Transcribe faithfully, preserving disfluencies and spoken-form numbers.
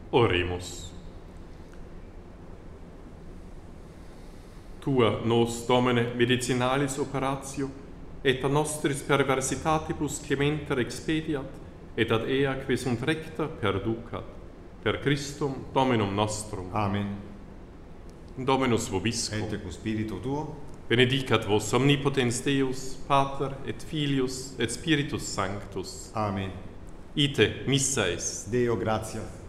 Oremus. Tua nos, Domine, medicinalis operatio, et a nostris perversitatibus clementer expediat, et ad eaque sunt recta perducat, per Christum Dominum nostrum. Amen. Dominus vobiscum. Et cum spiritu tuo, Benedicat vos omnipotens Deus, Pater et Filius et Spiritus Sanctus. Amen. Ite missa est. Deo gratias.